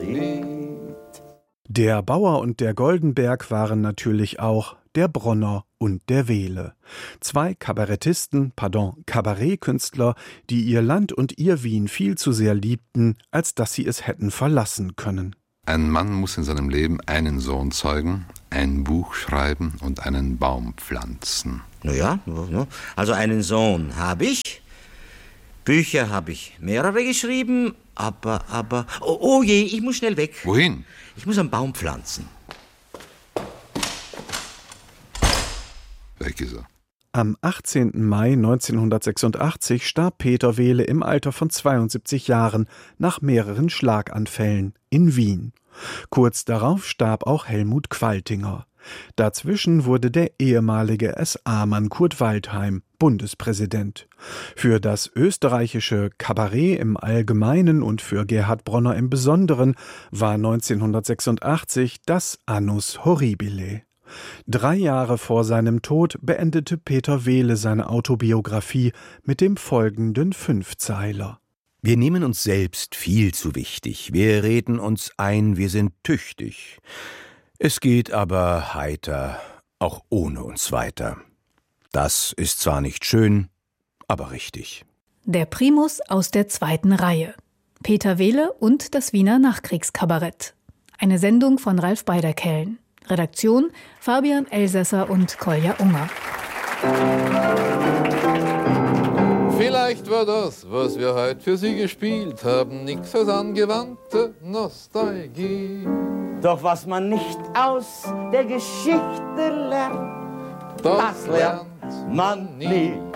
Lied. Der Bauer und der Goldenberg waren natürlich auch der Bronner und der Wehle. Zwei Kabarettkünstler, die ihr Land und ihr Wien viel zu sehr liebten, als dass sie es hätten verlassen können. Ein Mann muss in seinem Leben einen Sohn zeugen, ein Buch schreiben und einen Baum pflanzen. Naja, also einen Sohn habe ich. Bücher habe ich mehrere geschrieben, aber... Oh je, ich muss schnell weg. Wohin? Ich muss einen Baum pflanzen. Weg ist er. Am 18. Mai 1986 starb Peter Wehle im Alter von 72 Jahren nach mehreren Schlaganfällen in Wien. Kurz darauf starb auch Helmut Qualtinger. Dazwischen wurde der ehemalige SA-Mann Kurt Waldheim Bundespräsident. Für das österreichische Kabarett im Allgemeinen und für Gerhard Bronner im Besonderen war 1986 das Annus Horribile. 3 Jahre vor seinem Tod beendete Peter Wehle seine Autobiografie mit dem folgenden 5-Zeiler. Wir nehmen uns selbst viel zu wichtig. Wir reden uns ein, wir sind tüchtig. Es geht aber heiter, auch ohne uns weiter. Das ist zwar nicht schön, aber richtig. Der Primus aus der 2. Reihe. Peter Wehle und das Wiener Nachkriegskabarett. Eine Sendung von Ralf Beiderkellen. Redaktion Fabian Elsässer und Kolja Unger. Vielleicht war das, was wir heute für Sie gespielt haben, nix als angewandte Nostalgie. Doch was man nicht aus der Geschichte lernt, Das lernt man nie.